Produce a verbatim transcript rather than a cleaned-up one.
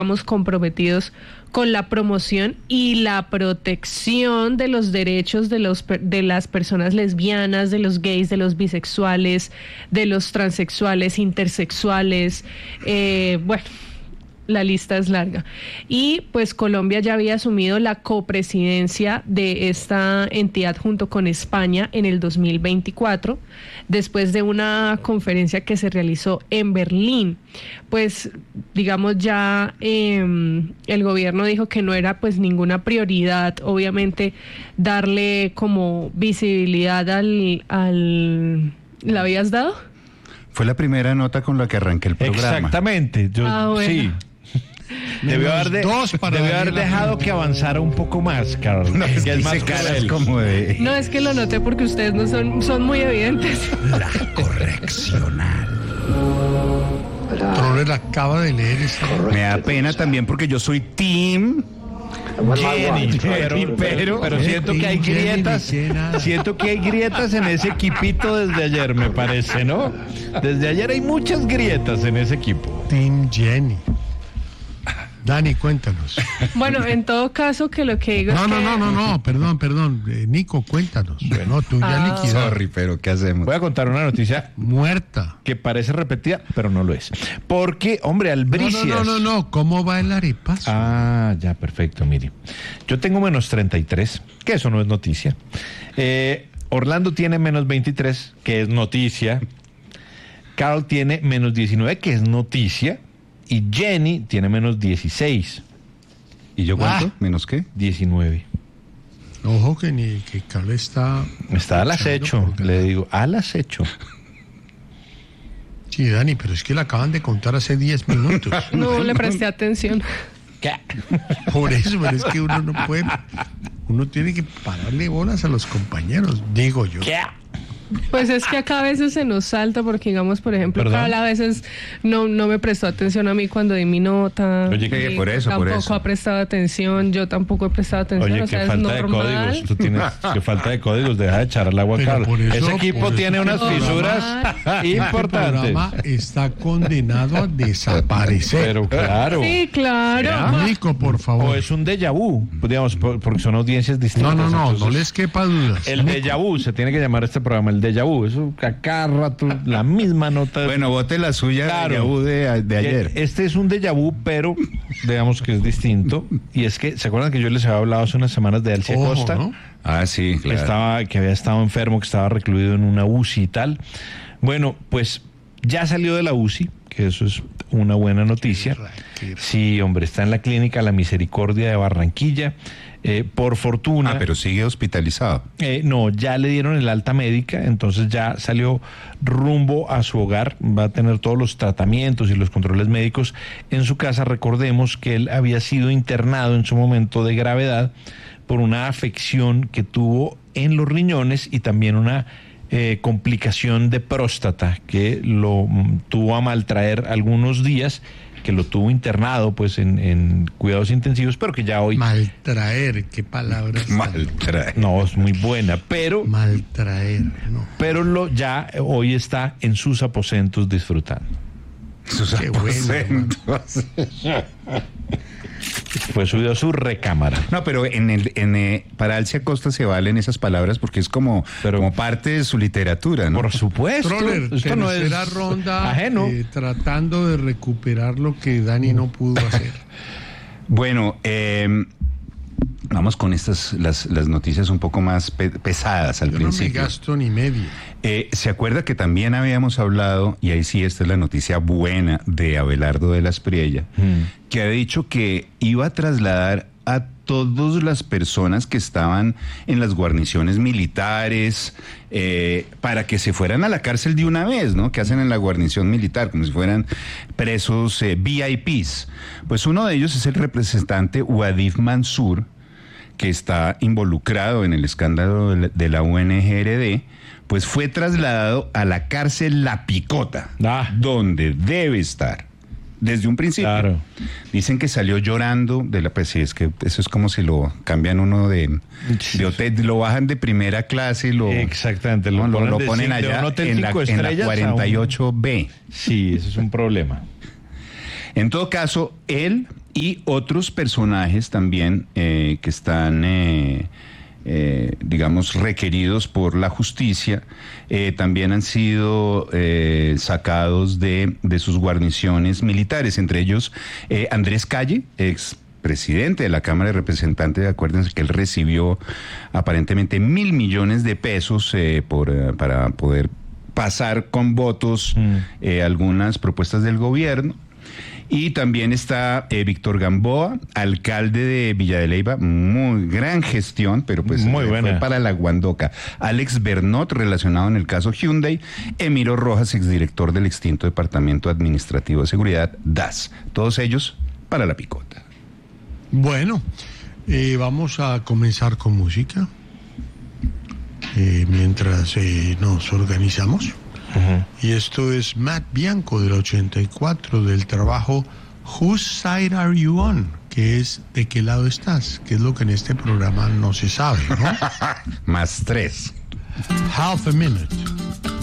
estamos comprometidos con la promoción y la protección de los derechos de los de las personas lesbianas, de los gays, de los bisexuales, de los transexuales, intersexuales, eh, bueno, la lista es larga. Y pues Colombia ya había asumido la copresidencia de esta entidad junto con España en el dos mil veinticuatro, después de una conferencia que se realizó en Berlín. Pues digamos ya eh, el gobierno dijo que no era pues ninguna prioridad, obviamente, darle como visibilidad al... al ¿La habías dado? Fue la primera nota con la que arranqué el programa. Exactamente. Yo, ah, bueno. Sí. Debió haber, de, dos para debió haber dejado que avanzara un poco más, Carlos. No, es que es más caras como de... No, es que lo noté porque ustedes no son, son muy evidentes. La correccional. Troller acaba de leer esa. Me da pena también porque yo soy team Jenny, pero, pero, pero siento que hay grietas, siento que hay grietas en ese equipito desde ayer, me parece, ¿no? Desde ayer hay muchas grietas en ese equipo. Team Jenny. Dani, cuéntanos. Bueno, en todo caso, que lo que digo No, es no, que... no, no, no, perdón, perdón. Eh, Nico, cuéntanos. Bueno, tú ya Ah. liquidaste. Sorry, pero ¿qué hacemos? Voy a contar una noticia Muerta. que parece repetida, pero no lo es. Porque, hombre, No, Albricias... no, no, no, no. ¿Cómo va el arepazo? Ah, ya, perfecto, mire. Yo tengo menos treinta y tres, que eso no es noticia. Eh, Orlando tiene menos veintitrés, que es noticia. Carl tiene menos diecinueve, que es noticia. Y Jenny tiene menos dieciséis. ¿Y yo cuánto? Ah. ¿Menos qué? diecinueve. Ojo que ni que Carl está. Está al acecho, porque- le digo, al acecho. Sí, Dani, pero es que la acaban de contar hace diez minutos. No le presté atención. ¿Qué? Por eso, pero es que uno no puede. Uno tiene que pararle bolas a los compañeros, digo yo. ¿Qué? Pues es que acá a veces se nos salta porque, digamos, por ejemplo, ¿Perdón? Carl a veces no, no me prestó atención a mí cuando di mi nota. Oye, que y por eso, por tampoco eso. ha prestado atención, yo tampoco he prestado atención. Oye, o sea, qué es falta de normal. códigos. Tú tienes, qué falta de códigos. Deja de echar al agua, Pero Carlos. por eso- Ese equipo por tiene eso unas el fisuras El importantes. programa está condenado a desaparecer. Pero claro. Sí, claro. Nico, por O favor. es un déjà vu, digamos, por- porque son audiencias distintas. No, no, no, no entonces, les quepa dudas. El déjà vu, se tiene que llamar este programa el déjà vu. Eso, a cada rato, la misma nota. Bueno, vote la suya Claro. de Yahoo de, de ayer. Este es un déjà vu, pero digamos que es distinto. Y es que, ¿se acuerdan que yo les había hablado hace unas semanas de Alcia Ojo, Costa? ¿no? Ah, sí, Que, claro. estaba, que había estado enfermo, que estaba recluido en una U C I y tal. Bueno, pues ya salió de la U C I, que eso es una buena noticia. Sí, hombre, está en la clínica La Misericordia de Barranquilla. Eh, por fortuna... Ah, pero sigue hospitalizado. Eh, no, ya le dieron el alta médica, entonces ya salió rumbo a su hogar, va a tener todos los tratamientos y los controles médicos en su casa. Recordemos que él había sido internado en su momento de gravedad por una afección que tuvo en los riñones y también una eh, complicación de próstata que lo mm, tuvo a maltraer algunos días, que lo tuvo internado pues en, en cuidados intensivos, pero que ya hoy... Maltraer, qué palabras. Maltrae. No, es muy buena, pero... Maltraer, no. pero lo ya hoy está en sus aposentos disfrutando. Sus Qué bueno, aposentos. Fue subido a su recámara. No, pero en el, en, eh, para Alcia Costa se valen esas palabras porque es como, Pero- como parte de su literatura, ¿no? Por supuesto. Troller, Esto no es tercera ronda, ajeno. eh, tratando de recuperar lo que Dani no pudo hacer. Bueno, eh, vamos con estas, las, las noticias un poco más pe- pesadas al Yo no me principio. gasto ni medio. Eh, ¿Se acuerda que también habíamos hablado, y ahí sí esta es la noticia buena de Abelardo de la Espriella, Mm. que ha dicho que iba a trasladar a todas las personas que estaban en las guarniciones militares eh, para que se fueran a la cárcel de una vez, ¿no? Que hacen en la guarnición militar, como si fueran presos eh, V I Ps. Pues uno de ellos es el representante Wadif Mansur, que está involucrado en el escándalo de la- de la U N G R D, pues fue trasladado a la cárcel La Picota, Ah. donde debe estar desde un principio. Claro. Dicen que salió llorando de la, pues sí, es que eso es como si lo cambian uno de, de hotel, lo bajan de primera clase y lo Exactamente, no, lo, lo de ponen cin- de allá un hotel en la, cinco en la estrellas a un- cuarenta y ocho B. Sí, eso es un problema. En todo caso, él y otros personajes también eh, que están, eh, eh, digamos, requeridos por la justicia, eh, también han sido eh, sacados de, de sus guarniciones militares, entre ellos eh, Andrés Calle, ex presidente de la Cámara de Representantes. Acuérdense que él recibió aparentemente mil millones de pesos eh, por, eh, para poder pasar con votos mm. eh, algunas propuestas del gobierno. Y también está eh, Víctor Gamboa, alcalde de Villa de Leyva, muy gran gestión, pero pues muy buena. Fue para la Guandoca. Alex Bernot, relacionado en el caso Hyundai. Emiro Rojas, exdirector del extinto Departamento Administrativo de Seguridad, D A S. Todos ellos para la picota. Bueno, eh, vamos a comenzar con música eh, mientras eh, nos organizamos. Uh-huh. Y esto es Matt Bianco del ochenta y cuatro, del trabajo Whose Side Are You On, que es ¿de qué lado estás? Que es lo que en este programa no se sabe, ¿no? Más tres. Half a minute.